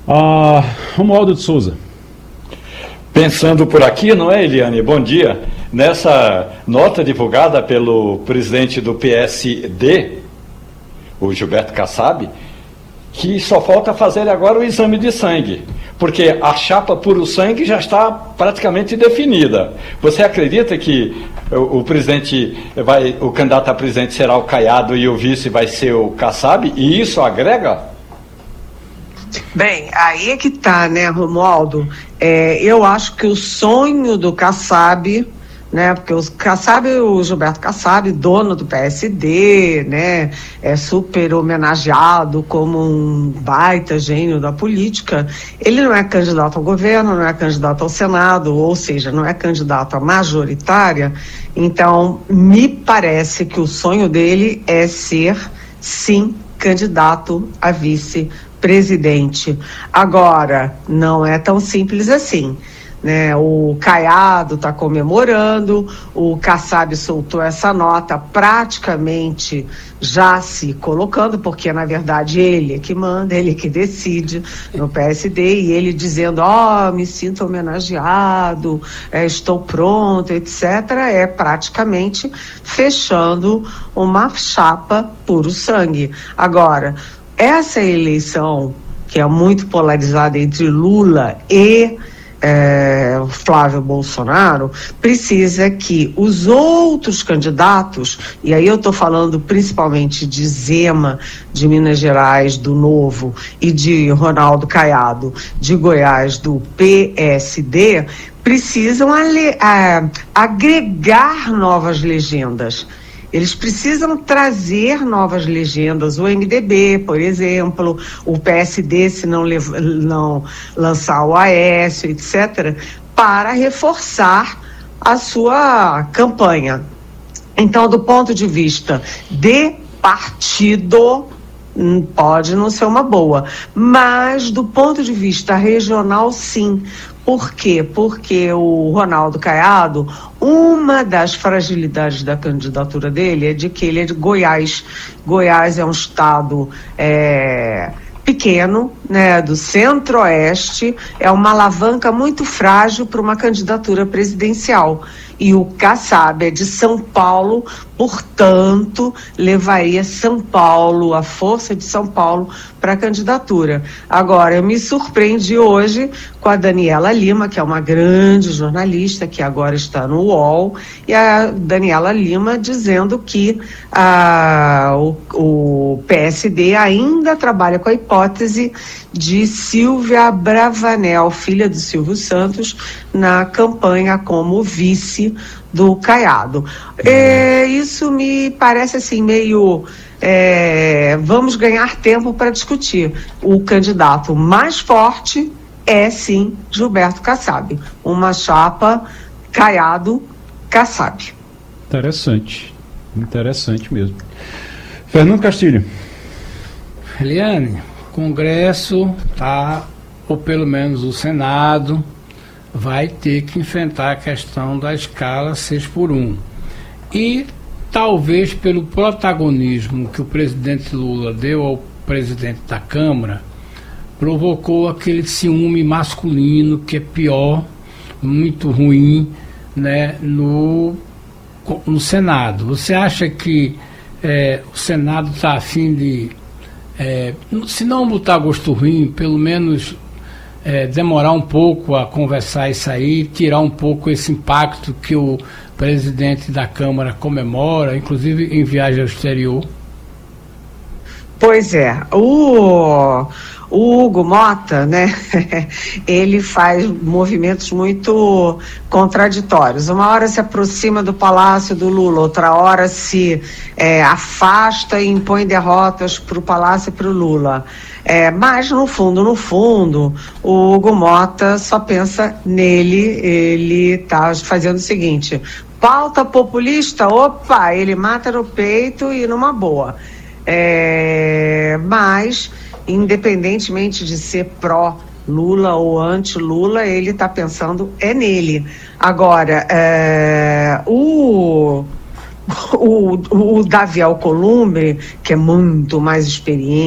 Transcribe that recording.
Romualdo de Souza. Pensando por aqui, não é, Eliane? Bom dia. Nessa nota divulgada pelo presidente do PSD, o Gilberto Kassab, que só falta fazer agora o exame de sangue, porque a chapa puro sangue já está praticamente definida. Você acredita que o presidente o candidato a presidente será o Caiado e o vice vai ser o Kassab? E isso agrega? Bem, aí é que tá, né, Romualdo? Eu acho que o sonho do Kassab, né, porque o Gilberto Kassab, dono do PSD, né, é super homenageado como um baita gênio da política. Ele não é candidato ao governo, não é candidato ao Senado, ou seja, não é candidato à majoritária. Então, me parece que o sonho dele é ser, sim, candidato a vice-presidente. Agora, não é tão simples assim, né? O Caiado está comemorando, o Kassab soltou essa nota praticamente já se colocando, porque na verdade ele é que manda, ele é que decide no PSD, e ele dizendo, me sinto homenageado, estou pronto, etc., é praticamente fechando uma chapa puro sangue. Agora, essa eleição, que é muito polarizada entre Lula e Flávio Bolsonaro, precisa que os outros candidatos, e aí eu estou falando principalmente de Zema, de Minas Gerais, do Novo, e de Ronaldo Caiado, de Goiás, do PSD, precisam agregar novas legendas. Eles precisam trazer novas legendas, o MDB, por exemplo, o PSD, se não lançar o Aécio, etc., para reforçar a sua campanha. Então, do ponto de vista de partido, pode não ser uma boa, mas do ponto de vista regional, sim. Por quê? Porque o Ronaldo Caiado, uma das fragilidades da candidatura dele é de que ele é de Goiás. Goiás é um estado pequeno, né, do centro-oeste, é uma alavanca muito frágil para uma candidatura presidencial. E o Kassab é de São Paulo, portanto, levaria São Paulo, a força de São Paulo, para a candidatura. Agora, eu me surpreendi hoje com a Daniela Lima, que é uma grande jornalista, que agora está no UOL, e a Daniela Lima dizendo que o PSD ainda trabalha com a hipótese de Silvia Bravanel, filha do Silvio Santos, na campanha como vice do Caiado. Isso me parece assim meio... vamos ganhar tempo para discutir. O candidato mais forte é sim Gilberto Kassab, uma chapa Caiado-Kassab. Interessante mesmo. Fernando Castilho. Eliane, o Congresso ou pelo menos o Senado, vai ter que enfrentar a questão da escala 6x1. E talvez pelo protagonismo que o presidente Lula deu ao presidente da Câmara, provocou aquele ciúme masculino que é pior, muito ruim, né, no Senado. Você acha que o Senado está a fim de, se não botar gosto ruim, pelo menos demorar um pouco a conversar isso aí, tirar um pouco esse impacto que o presidente da Câmara comemora, inclusive em viagem ao exterior? Pois é, o Hugo Mota, né, ele faz movimentos muito contraditórios. Uma hora se aproxima do Palácio do Lula, outra hora se afasta e impõe derrotas para o Palácio e para o Lula. Mas no fundo, o Hugo Mota só pensa nele. Ele está fazendo o seguinte: pauta populista, opa, ele mata no peito e numa boa. Mas, independentemente de ser pró-Lula ou anti-Lula, ele está pensando nele. Agora, o Davi Alcolumbre, que é muito mais experiente,